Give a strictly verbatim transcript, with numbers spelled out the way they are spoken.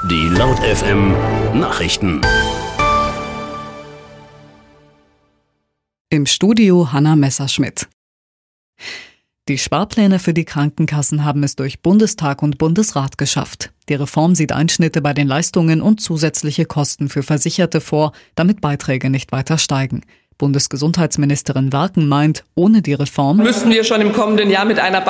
Die Laut F M Nachrichten. Im Studio Hanna Messerschmidt. Die Sparpläne für die Krankenkassen haben es durch Bundestag und Bundesrat geschafft. Die Reform sieht Einschnitte bei den Leistungen und zusätzliche Kosten für Versicherte vor, damit Beiträge nicht weiter steigen. Bundesgesundheitsministerin Warken meint, ohne die Reform müssten wir schon im kommenden Jahr mit einer